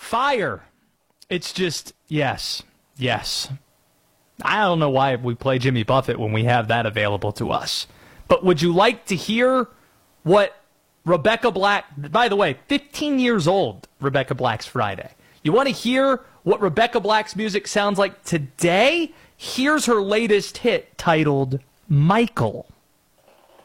Fire. It's just, yes. I don't know why we play Jimmy Buffett when we have that available to us. But would you like to hear what Rebecca Black, by the way, 15 years old, Rebecca Black's Friday. You want to hear what Rebecca Black's music sounds like today? Here's her latest hit titled Michael.